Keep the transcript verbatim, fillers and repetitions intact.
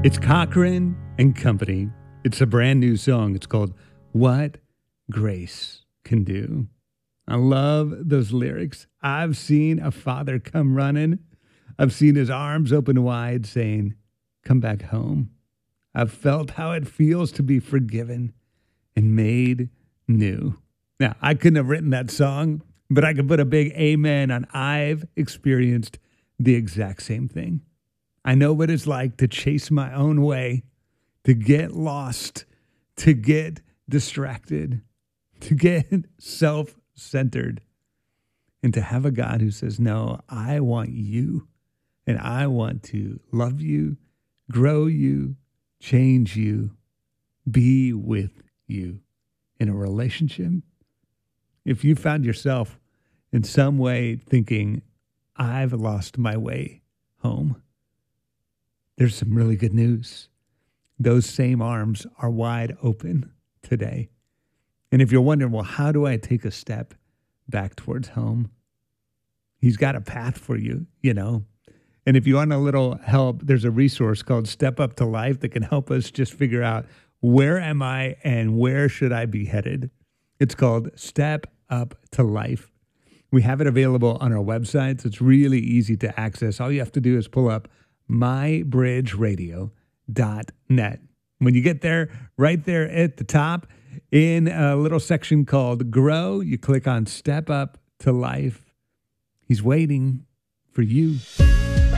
It's Cochran and Company. It's a brand new song. It's called What Grace Can Do. I love those lyrics. I've seen a father come running. I've seen his arms open wide saying, come back home. I've felt how it feels to be forgiven and made new. Now, I couldn't have written that song, but I could put a big amen on I've experienced the exact same thing. I know what it's like to chase my own way, to get lost, to get distracted, to get self-centered, and to have a God who says, no, I want you, and I want to love you, grow you, change you, be with you in a relationship. If you found yourself in some way thinking, I've lost my way home, there's some really good news. Those same arms are wide open today. And if you're wondering, well, how do I take a step back towards home? He's got a path for you, you know. And if you want a little help, there's a resource called Step Up to Life that can help us just figure out, where am I and where should I be headed? It's called Step Up to Life. We have it available on our website, so it's really easy to access. All you have to do is pull up my bridge radio dot net. When you get there, right there at the top, in a little section called Grow, you click on Step Up to Life. He's waiting for you.